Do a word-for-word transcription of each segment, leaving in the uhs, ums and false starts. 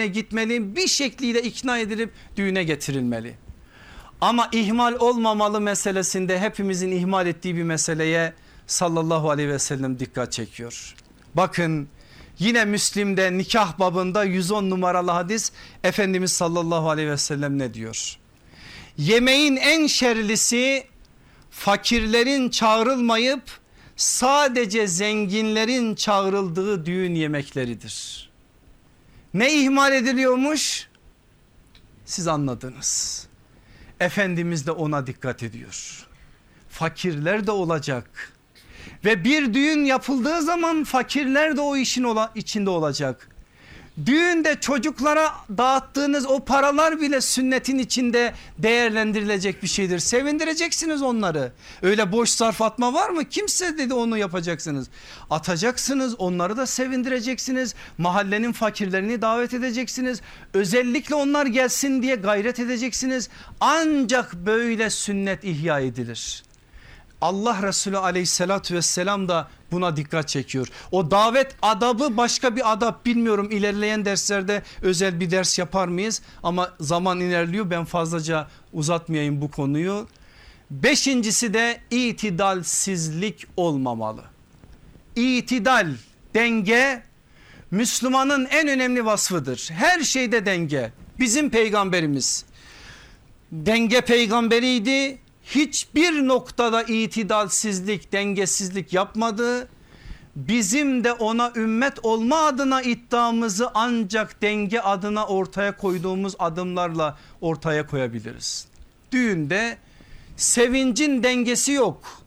gitmeli, bir şekliyle ikna edilip düğüne getirilmeli. Ama ihmal olmamalı meselesinde hepimizin ihmal ettiği bir meseleye sallallahu aleyhi ve sellem dikkat çekiyor. Bakın yine Müslim'de nikah babında yüz on numaralı hadis, Efendimiz sallallahu aleyhi ve sellem ne diyor? Yemeğin en şerlisi fakirlerin çağrılmayıp sadece zenginlerin çağrıldığı düğün yemekleridir. Ne ihmal ediliyormuş? Siz anladınız. Efendimiz de ona dikkat ediyor. Fakirler de olacak. Ve bir düğün yapıldığı zaman fakirler de o işin ola, içinde olacak. Düğünde çocuklara dağıttığınız o paralar bile sünnetin içinde değerlendirilecek bir şeydir. Sevindireceksiniz onları. Öyle boş sarf atma var mı? Kimse dedi onu yapacaksınız. Atacaksınız, onları da sevindireceksiniz. Mahallenin fakirlerini davet edeceksiniz. Özellikle onlar gelsin diye gayret edeceksiniz. Ancak böyle sünnet ihya edilir. Allah Resulü aleyhissalatü vesselam da buna dikkat çekiyor. O davet adabı başka bir adab, bilmiyorum ilerleyen derslerde özel bir ders yapar mıyız? Ama zaman ilerliyor, ben fazlaca uzatmayayım bu konuyu. Beşincisi de itidalsizlik olmamalı. İtidal, denge Müslümanın en önemli vasfıdır. Her şeyde denge. Bizim peygamberimiz denge peygamberiydi. Hiçbir noktada itidalsizlik, dengesizlik yapmadı. Bizim de ona ümmet olma adına iddiamızı ancak denge adına ortaya koyduğumuz adımlarla ortaya koyabiliriz. Düğünde sevincin dengesi yok.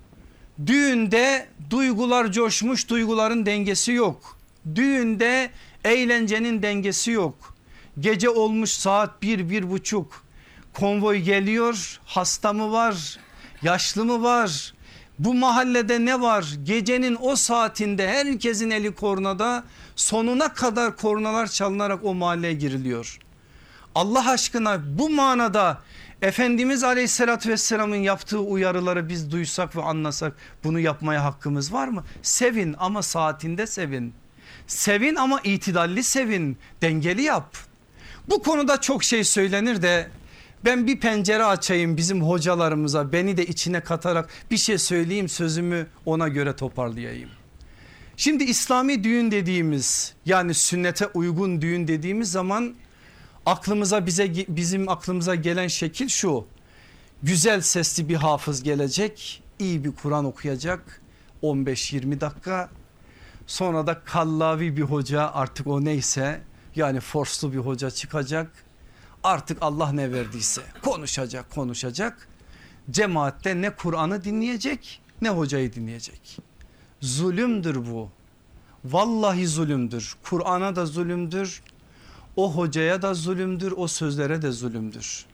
Düğünde duygular coşmuş, duyguların dengesi yok. Düğünde eğlencenin dengesi yok. Gece olmuş saat bir, bir buçuk. Konvoy geliyor, hasta mı var, yaşlı mı var? Bu mahallede ne var? Gecenin o saatinde herkesin eli kornada, sonuna kadar kornalar çalınarak o mahalleye giriliyor. Allah aşkına bu manada Efendimiz aleyhissalatü vesselamın yaptığı uyarıları biz duysak ve anlasak bunu yapmaya hakkımız var mı? Sevin ama saatinde sevin. Sevin ama itidalli sevin, dengeli yap. Bu konuda çok şey söylenir de ben bir pencere açayım bizim hocalarımıza, beni de içine katarak bir şey söyleyeyim, sözümü ona göre toparlayayım. Şimdi İslami düğün dediğimiz, yani sünnete uygun düğün dediğimiz zaman aklımıza bize bizim aklımıza gelen şekil şu: güzel sesli bir hafız gelecek, iyi bir Kur'an okuyacak on beş yirmi dakika, sonra da kallavi bir hoca, artık o neyse, yani forslu bir hoca çıkacak. Artık Allah ne verdiyse konuşacak konuşacak. Cemaatte ne Kur'an'ı dinleyecek ne hocayı dinleyecek. Zulümdür bu. Vallahi zulümdür. Kur'an'a da zulümdür. O hocaya da zulümdür. O sözlere de zulümdür.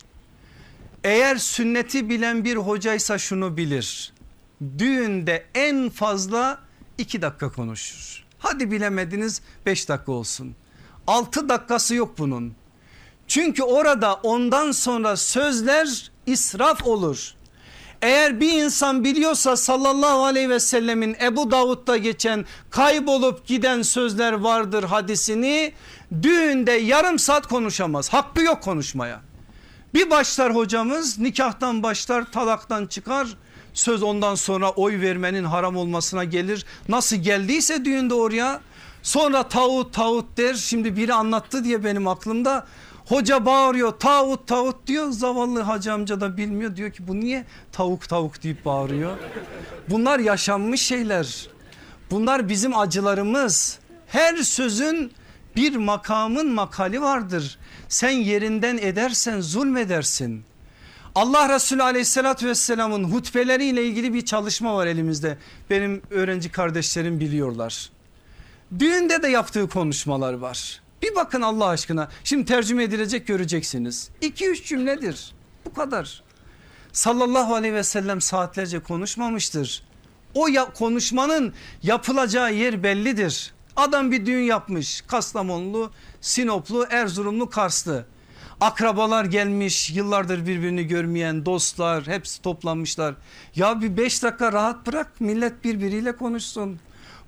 Eğer sünneti bilen bir hocaysa şunu bilir: düğünde en fazla iki dakika konuşur. Hadi bilemediniz beş dakika olsun. altı dakikası yok bunun. Çünkü orada ondan sonra sözler israf olur. Eğer bir insan biliyorsa sallallahu aleyhi ve sellemin Ebu Davud'da geçen kaybolup giden sözler vardır hadisini, düğünde yarım saat konuşamaz. Hakkı yok konuşmaya. Bir başlar hocamız, nikahtan başlar, talaktan çıkar. Söz ondan sonra oy vermenin haram olmasına gelir. Nasıl geldiyse düğünde oraya. Sonra tağut tağut der. Şimdi biri anlattı diye benim aklımda. Hoca bağırıyor, tağut tağut diyor. Zavallı hacı amca da bilmiyor, diyor ki bu niye tavuk tavuk deyip bağırıyor. Bunlar yaşanmış şeyler. Bunlar bizim acılarımız. Her sözün bir makamın makali vardır. Sen yerinden edersen zulmedersin. Allah Resulü aleyhissalatü vesselamın hutbeleriyle ilgili bir çalışma var elimizde. Benim öğrenci kardeşlerim biliyorlar. Düğünde de yaptığı konuşmalar var. Bir bakın Allah aşkına, şimdi tercüme edilecek, göreceksiniz. iki üç cümledir, bu kadar. Sallallahu aleyhi ve sellem saatlerce konuşmamıştır. O ya, konuşmanın yapılacağı yer bellidir. Adam bir düğün yapmış, Kastamonlu, Sinoplu, Erzurumlu, Karslı. Akrabalar gelmiş, yıllardır birbirini görmeyen dostlar hepsi toplanmışlar. Ya bir beş dakika rahat bırak, millet birbiriyle konuşsun.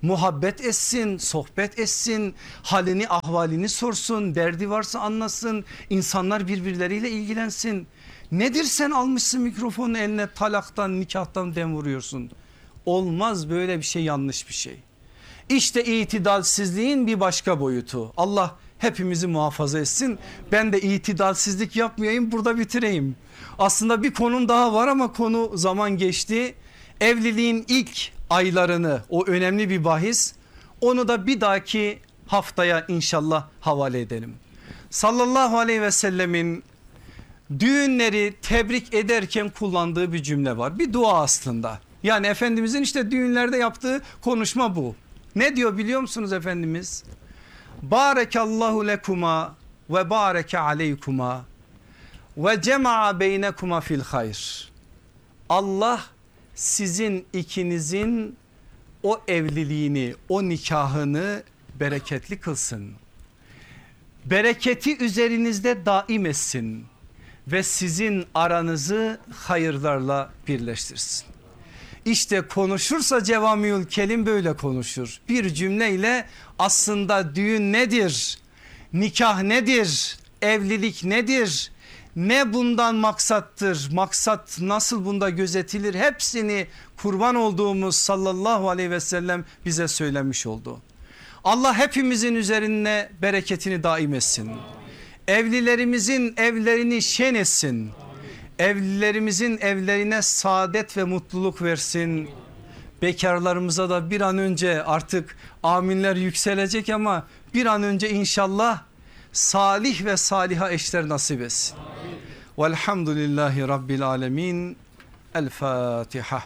muhabbet etsin, sohbet etsin, halini ahvalini sorsun, derdi varsa anlasın, insanlar birbirleriyle ilgilensin. Nedir sen almışsın mikrofonu eline, talaktan nikahtan dem vuruyorsun? Olmaz, böyle bir şey yanlış bir şey. İşte itidalsizliğin bir başka boyutu. Allah hepimizi muhafaza etsin. Ben de itidalsizlik yapmayayım, burada bitireyim. Aslında bir konum daha var ama konu zaman geçti. Evliliğin ilk aylarını, o önemli bir bahis, onu da bir dahaki haftaya inşallah havale edelim. Sallallahu aleyhi ve sellemin düğünleri tebrik ederken kullandığı bir cümle var. Bir dua aslında. Yani Efendimizin işte düğünlerde yaptığı konuşma bu. Ne diyor biliyor musunuz Efendimiz? Barekallahu lekuma ve bareke aleykuma ve cema'a beynekuma fil hayr. Allah sizin ikinizin o evliliğini, o nikahını bereketli kılsın. Bereketi üzerinizde daim etsin ve sizin aranızı hayırlarla birleştirsin. İşte konuşursa Cevamiül Kelim böyle konuşur. Bir cümleyle aslında düğün nedir? Nikah nedir? Evlilik nedir? Ne bundan maksattır? Maksat nasıl bunda gözetilir? Hepsini kurban olduğumuz sallallahu aleyhi ve sellem bize söylemiş oldu. Allah hepimizin üzerine bereketini daim etsin. Evlilerimizin evlerini şen etsin. Evlilerimizin evlerine saadet ve mutluluk versin. Bekarlarımıza da bir an önce, artık aminler yükselecek ama bir an önce inşallah salih ve saliha eşler nasip etsin. Velhamdülillahi Rabbil alemin. El Fatiha.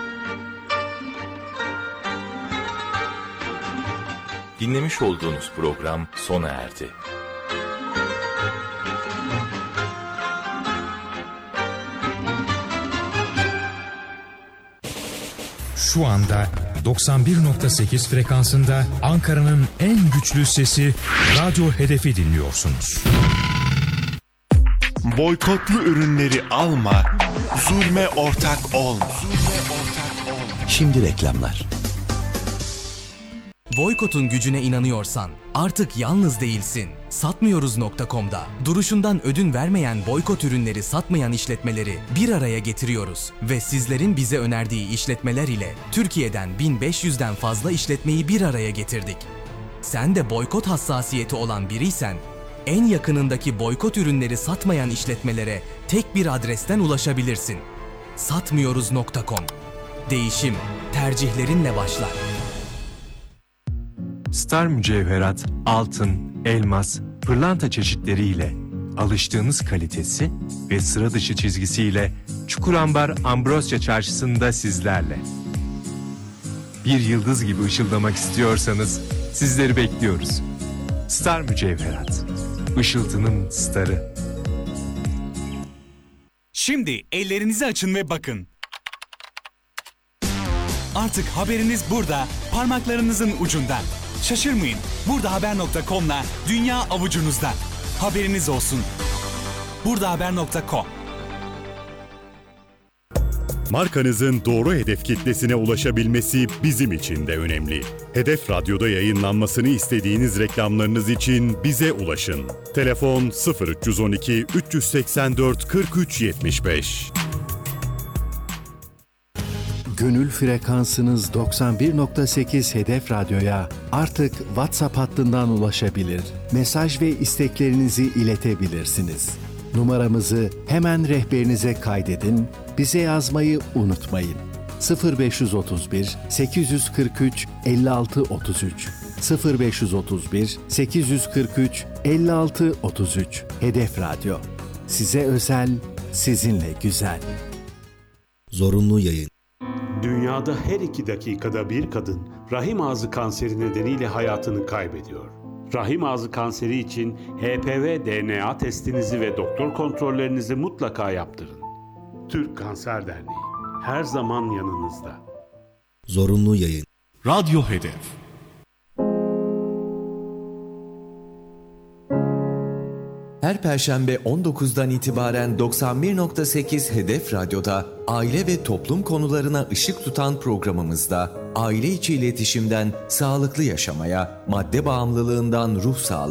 Dinlemiş olduğunuz program sona erdi. Şu anda doksan bir nokta sekiz frekansında Ankara'nın en güçlü sesi Radyo Hedef'i dinliyorsunuz. Boykotlu ürünleri alma, zulme ortak olma. Şimdi reklamlar. Boykotun gücüne inanıyorsan artık yalnız değilsin. Satmıyoruz nokta com'da duruşundan ödün vermeyen boykot ürünleri satmayan işletmeleri bir araya getiriyoruz ve sizlerin bize önerdiği işletmeler ile Türkiye'den bin beş yüzden fazla işletmeyi bir araya getirdik. Sen de boykot hassasiyeti olan biriysen en yakınındaki boykot ürünleri satmayan işletmelere tek bir adresten ulaşabilirsin. satmıyoruz nokta com. Değişim tercihlerinle başlar. Star mücevherat, altın, elmas, pırlanta çeşitleriyle alıştığınız kalitesi ve sıra dışı çizgisiyle Çukurambar Ambrosya Çarşısı'nda sizlerle. Bir yıldız gibi ışıldamak istiyorsanız sizleri bekliyoruz. Star mücevherat, ışıltının starı. Şimdi ellerinizi açın ve bakın. Artık haberiniz burada, parmaklarınızın ucunda. Şaşırmayın, burdahaber nokta com'la dünya avucunuzda. Haberiniz olsun. burdahaber nokta com. Markanızın doğru hedef kitlesine ulaşabilmesi bizim için de önemli. Hedef Radyo'da yayınlanmasını istediğiniz reklamlarınız için bize ulaşın. Telefon sıfır üç on iki üç seksen dört kırk üç yetmiş beş. Gönül frekansınız doksan bir nokta sekiz Hedef Radyo'ya artık WhatsApp hattından ulaşabilir, mesaj ve isteklerinizi iletebilirsiniz. Numaramızı hemen rehberinize kaydedin, bize yazmayı unutmayın. sıfır beş otuz bir sekiz kırk üç elli altı otuz üç sıfır beş otuz bir sekiz kırk üç elli altı otuz üç Hedef Radyo. Size özel, sizinle güzel. Zorunlu yayın. Dünyada her iki dakikada bir kadın rahim ağzı kanseri nedeniyle hayatını kaybediyor. Rahim ağzı kanseri için H P V D N A testinizi ve doktor kontrollerinizi mutlaka yaptırın. Türk Kanser Derneği her zaman yanınızda. Zorunlu yayın. Radyo Hedef. Her Perşembe on dokuzdan itibaren doksan bir nokta sekiz Hedef Radyo'da aile ve toplum konularına ışık tutan programımızda aile içi iletişimden sağlıklı yaşamaya, madde bağımlılığından ruh sağlığına,